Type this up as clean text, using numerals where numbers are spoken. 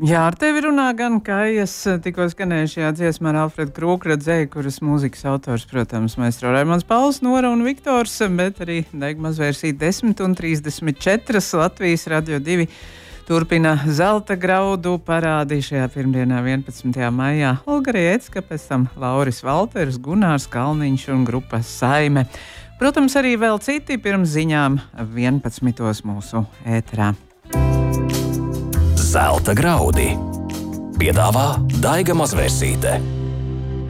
Jā, ar tevi runā gan Kajas, tikko skanējušajā dziesmā ar Alfredu Krūkradzēju, kuras mūzikas autors, protams, maestro Raimonds Pauls, Nora un Viktors, bet arī Daiga Mazvērsīte 10:34 Latvijas Radio 2 turpina zelta graudu parādi šajā pirmdienā 11. maijā. Olga Riecka, pēc tam Lauris Valters, Gunārs Kalniņš un grupa Saime. Protams, arī vēl citi pirms ziņām 11. mūsu ēterā. Zelta graudi piedāvā Daiga Mazvērsīte.